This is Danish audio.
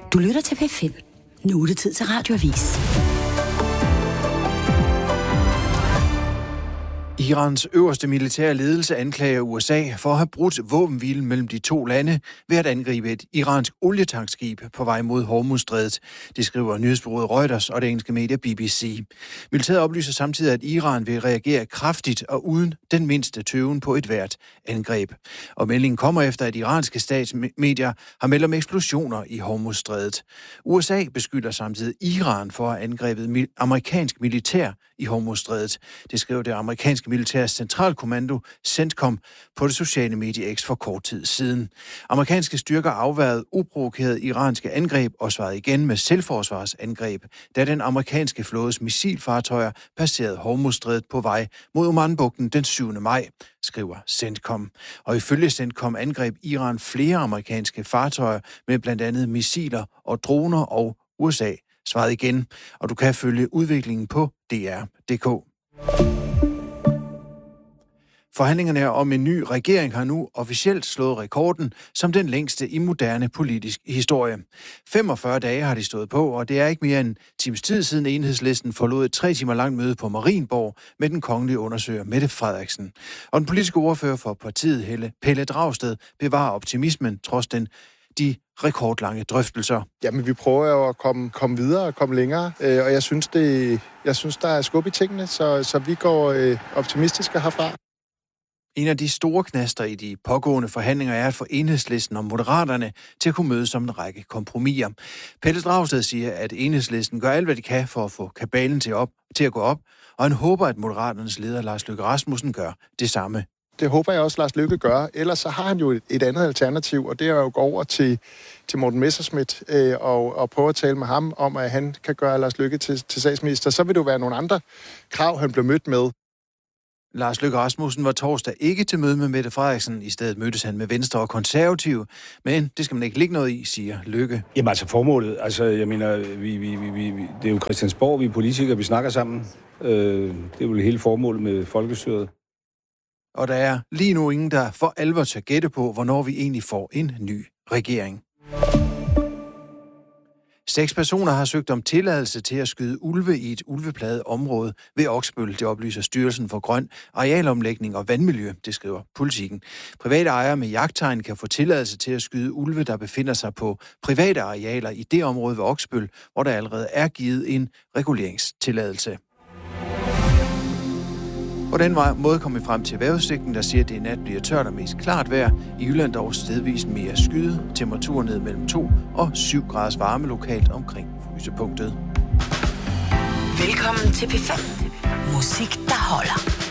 Du lytter til P5. Nu er det tid til Radioavis. Irans øverste militære ledelse anklager USA for at have brudt våbenhvilen mellem de to lande ved at angribe et iransk olietankskib på vej mod Hormuzstrædet. Det skriver nyhedsbureauet Reuters og det engelske medie BBC. Militæret oplyser samtidig, at Iran vil reagere kraftigt og uden den mindste tøven på et hvert angreb. Og meldingen kommer efter, at iranske statsmedier har meldt om eksplosioner i Hormuzstrædet. USA beskylder samtidig Iran for at have angrebet amerikansk militær i Hormuzstrædet. Det skriver det amerikanske militærs centralkommando, CENTCOM, på det sociale medie X for kort tid siden. Amerikanske styrker afværgede uprovokerede iranske angreb og svarede igen med selvforsvarsangreb, da den amerikanske flådes missilfartøjer passerede Hormuzstrædet på vej mod Omanbugten den 7. maj, skriver CENTCOM. Og ifølge CENTCOM angreb Iran flere amerikanske fartøjer med blandt andet missiler og droner, og USA svarede igen. Og du kan følge udviklingen på DR.dk. Forhandlingerne om en ny regering har nu officielt slået rekorden som den længste i moderne politisk historie. 45 dage har de stået på, og det er ikke mere end times tid siden Enhedslisten forlod et 3 timer langt møde på Marienborg med den kongelige undersøger Mette Frederiksen. Og den politiske ordfører for partiet, Pelle Dragsted, bevarer optimismen trods de rekordlange drøftelser. Jamen, vi prøver jo at komme videre og komme længere, og jeg synes, der er skub i tingene, så vi går optimistiske herfra. En af de store knaster i de pågående forhandlinger er at få Enhedslisten og Moderaterne til at kunne mødes om en række kompromiser. Pelle Dragsted siger, at Enhedslisten gør alt, hvad de kan for at få kabalen til at gå op, og han håber, at Moderaternes leder Lars Løkke Rasmussen gør det samme. Det håber jeg også, Lars Løkke gør. Ellers så har han jo et andet alternativ, og det er jo at gå over til Morten Messerschmidt og prøve at tale med ham om, at han kan gøre Lars Løkke til statsminister. Så vil det jo være nogle andre krav, han blev mødt med. Lars Løkke Rasmussen var torsdag ikke til møde med Mette Frederiksen. I stedet mødtes han med Venstre og Konservative. Men det skal man ikke lægge noget i, siger Løkke. Jamen altså formålet, jeg mener, det er jo Christiansborg, vi er politikere, vi snakker sammen. Det er jo hele formålet med folkestyret. Og der er lige nu ingen, der for alvor tør gætte på, hvornår vi egentlig får en ny regering. 6 personer har søgt om tilladelse til at skyde ulve i et ulveplaget område ved Oksbøl. Det oplyser Styrelsen for Grøn Arealomlægning og Vandmiljø, det skriver Politiken. Private ejere med jagttegn kan få tilladelse til at skyde ulve, der befinder sig på private arealer i det område ved Oksbøl, hvor der allerede er givet en reguleringstilladelse. På den måde kom vi frem til vejrudsigten, der siger, at det i nat bliver tørt og mest klart vejr. I Jylland dog stedvis mere skyde. Temperaturen ned mellem 2 og 7 graders varme lokalt omkring frysepunktet. Velkommen til P5. Musik, der holder.